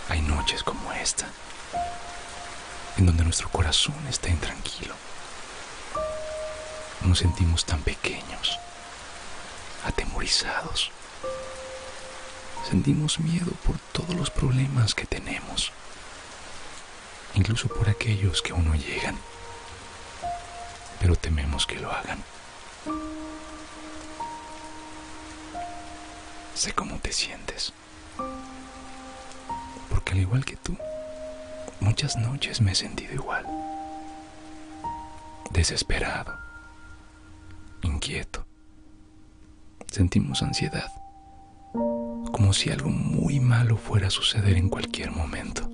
Hay noches como esta, en donde nuestro corazón está intranquilo. Nos sentimos tan pequeños, atemorizados. Sentimos miedo por todos los problemas que tenemos, incluso por aquellos que aún no llegan, pero tememos que lo hagan. Sé cómo te sientes, porque al igual que tú, muchas noches me he sentido igual, desesperado, inquieto. Sentimos ansiedad, como si algo muy malo fuera a suceder en cualquier momento.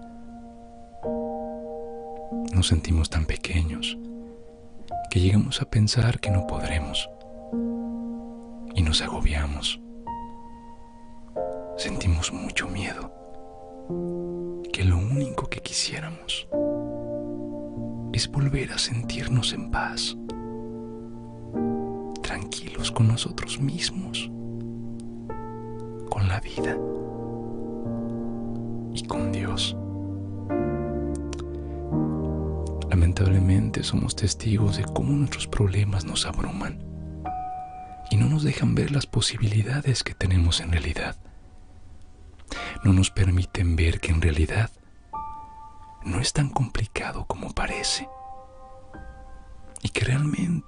Nos sentimos tan pequeños que llegamos a pensar que no podremos y nos agobiamos. Sentimos mucho miedo, que lo único que quisiéramos es volver a sentirnos en paz, tranquilos con nosotros mismos, con la vida y con Dios. Lamentablemente somos testigos de cómo nuestros problemas nos abruman y no nos dejan ver las posibilidades que tenemos en realidad. No nos permiten ver que en realidad no es tan complicado como parece y que realmente